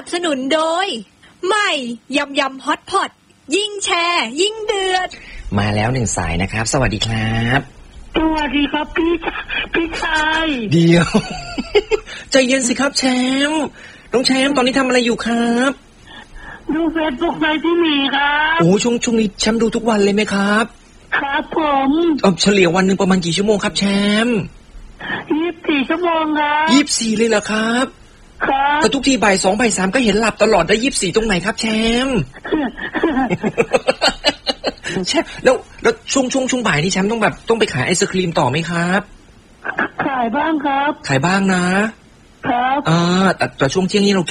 สนุนโดยใหม่ยำยำฮอตพอตยิ่งแชร์ยิ่งเดือดมาแล้วหนึ่งสายนะครับสวัสดีครับสวัสดีครับพี่ชายเดี๋ยว ใจเย็นสิครับแชมป์น้องแชมป์ตอนนี้ทำอะไรอยู่ครับดูเฟซบุ๊กในที่มีครับโอ้ช่วงนี้แชมป์ดูทุกวันเลยไหมครับครับผมเฉลี่ยวันหนึ่งประมาณกี่ชั่วโมงครับแชมป์ 24 ชั่วโมงครับ 24เลยเหรอครับครับแต่ทุกทีบ่าย 2 บ่าย 3ก็เห็นหลับตลอดได้24ตรงไหนครับแชมป์ แชมป์แล้วช่วงบ่ายนี่แชมป์ต้องไปขายไอศครีมต่อไหมครับขายบ้างครับขายบ้างนะครับแต่ช่วงเที่ยงนี้เรา